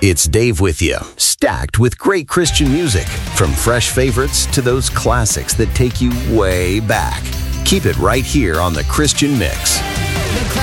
It's Dave with you, stacked with great Christian music, from fresh favorites to those classics that take you way back. Keep it right here on The Christian Mix.